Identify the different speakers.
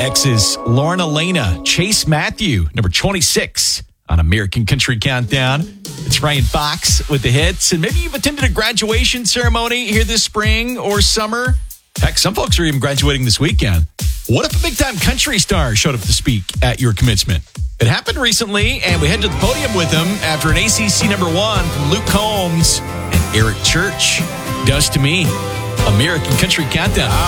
Speaker 1: X's Lauren Elena, Chase Matthew, number 26 on American Country Countdown. It's Ryan Fox with the hits. And maybe you've attended a graduation ceremony here this spring or summer. Heck, some folks are even graduating this weekend. What if a big-time country star showed up to speak at your commencement? It happened recently, and we head to the podium with him after an ACC number 1 from Luke Combs and Eric Church. Does to Me, American Country Countdown.